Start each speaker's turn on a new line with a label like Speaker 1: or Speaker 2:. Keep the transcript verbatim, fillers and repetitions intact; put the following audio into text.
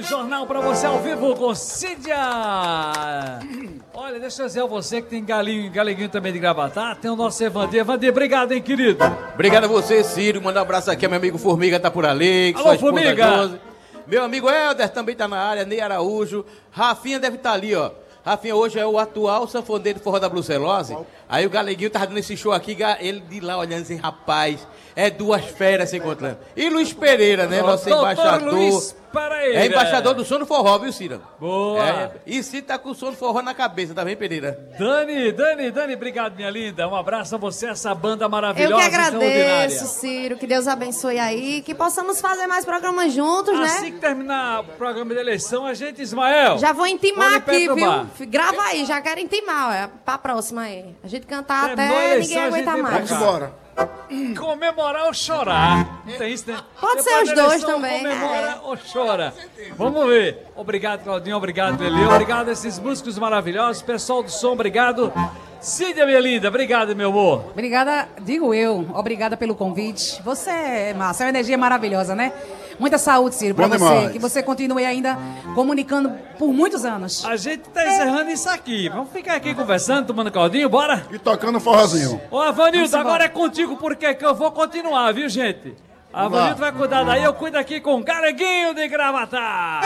Speaker 1: Rádio Jornal pra você ao vivo com Cídia. Olha, deixa eu dizer a você que tem galinho, galeguinho também de Gravatá. Tem o nosso Evandir. Evandir, obrigado, hein, querido?
Speaker 2: Obrigado a você, Ciro. Manda um abraço aqui, meu amigo Formiga tá por ali.
Speaker 1: Alô, Formiga.
Speaker 2: Josi. Meu amigo Helder também tá na área, Ney Araújo. Rafinha deve estar ali, ó. Rafinha hoje é o atual sanfoneiro do Forró da Brucelose. Aí o Galeguinho tava dando esse show aqui, ele de lá olhando assim, rapaz, é duas feras se encontrando. E Luiz Pereira, né, nosso embaixador.
Speaker 1: Luiz Pereira.
Speaker 2: É embaixador do som do forró, viu, Ciro?
Speaker 1: Boa.
Speaker 2: É, e Ciro tá com o som do forró na cabeça, tá bem, Pereira?
Speaker 1: Dani, Dani, Dani, obrigado, minha linda. Um abraço a você, essa banda
Speaker 3: Eu
Speaker 1: maravilhosa.
Speaker 3: que agradeço, Ciro. Que Deus abençoe aí. Que possamos fazer mais programas juntos, né?
Speaker 1: Assim que terminar o programa de eleição, a gente, Ismael...
Speaker 3: Já vou intimar
Speaker 1: pode
Speaker 3: aqui,
Speaker 1: perturbar.
Speaker 3: viu? Grava aí, já quero intimar, ó, pra próxima aí. A gente cantar
Speaker 1: Terminou a
Speaker 3: até
Speaker 1: eleição,
Speaker 3: ninguém
Speaker 1: a gente
Speaker 3: aguentar
Speaker 1: vem pra
Speaker 3: mais.
Speaker 1: cá.
Speaker 4: Bora.
Speaker 1: Comemorar ou chorar. Não tem isso, né?
Speaker 3: Pode
Speaker 1: Depois
Speaker 3: ser os
Speaker 1: da
Speaker 3: dois
Speaker 1: eleição,
Speaker 3: também,
Speaker 1: Comemora
Speaker 3: é.
Speaker 1: ou chora. Vamos ver. Obrigado, Claudinho. Obrigado, Lelê. Obrigado a esses músicos maravilhosos. Pessoal do som, obrigado. Cídia, minha linda. Obrigado, meu amor.
Speaker 5: Obrigada, digo eu, obrigada pelo convite. Você é massa, é uma energia maravilhosa, né? Muita saúde, Ciro, pra
Speaker 4: Bom
Speaker 5: você.
Speaker 4: demais.
Speaker 5: Que você continue ainda comunicando por muitos anos.
Speaker 1: A gente tá encerrando isso aqui. Vamos ficar aqui conversando, tomando caldinho, bora?
Speaker 4: E tocando forrozinho.
Speaker 1: Ô, Avanildo,
Speaker 5: Vamos
Speaker 1: agora
Speaker 5: embora.
Speaker 1: é contigo, porque que eu vou continuar, viu, gente? A
Speaker 4: Vamos lá.
Speaker 1: Avanildo vai cuidar daí, eu cuido aqui com Galeguinho de Gravatá.